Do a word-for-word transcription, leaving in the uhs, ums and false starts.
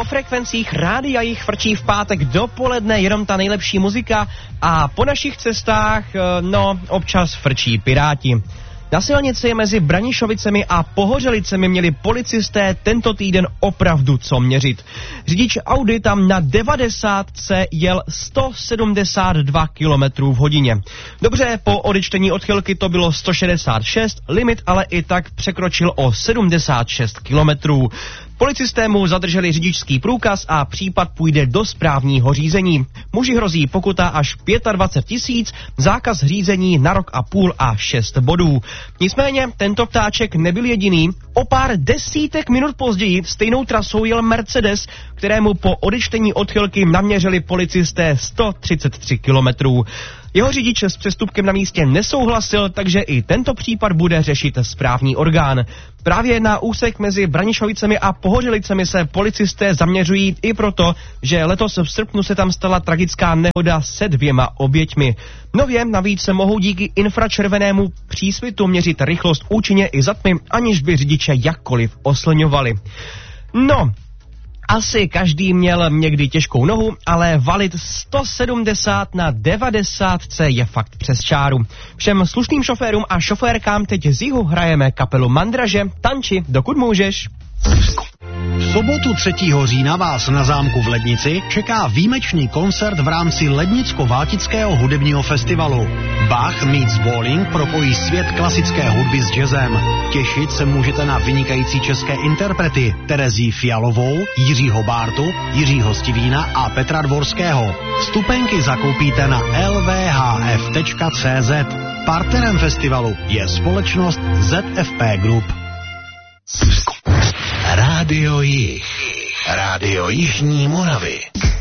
frekvencích Rádia Jich frčí v pátek dopoledne jenom ta nejlepší muzika a po našich cestách, no, občas frčí piráti. Na silnici mezi Branišovicemi a Pohořelicemi měli policisté tento týden opravdu co měřit. Řidič Audi tam na devadesátce jel sto sedmdesát dva kilometrů v hodině. Dobře, po odečtení odchylky to bylo sto šedesát šest, limit ale i tak překročil o sedmdesát šest kilometrů. Policisté mu zadrželi řidičský průkaz a případ půjde do správního řízení. Muži hrozí pokuta až dvacet pět tisíc, zákaz řízení na rok a půl a šest bodů. Nicméně tento ptáček nebyl jediný. O pár desítek minut později stejnou trasou jel Mercedes, kterému po odečtení odchylky naměřili policisté sto třicet tři kilometrů. Jeho řidič s přestupkem na místě nesouhlasil, takže i tento případ bude řešit správní orgán. Právě na úsek mezi Branišovicemi a Pohořelicemi se policisté zaměřují i proto, že letos v srpnu se tam stala tragická nehoda se dvěma oběťmi. Nově navíc se mohou díky infračervenému přísvitu měřit rychlost účinně i za tmy, aniž by řidiče jakkoliv oslňovali. No, asi každý měl někdy těžkou nohu, ale valit sto sedmdesát na devadesátce je fakt přes čáru. Všem slušným šoférům a šoférkám teď z jihu hrajeme kapelu Mandraže, Tanči, dokud můžeš. V sobotu třetího října vás na zámku v Lednici čeká výjimečný koncert v rámci Lednicko-Váltického hudebního festivalu. Bach meets Bowling propojí svět klasické hudby s jazzem. Těšit se můžete na vynikající české interprety Terezii Fialovou, Jiřího Bártu, Jiřího Stivína a Petra Dvorského. Vstupenky zakoupíte na el vé há ef tečka cé zet. Partnerem festivalu je společnost zet ef pé Group. Rádio Jich. Rádio Jižní Moravy.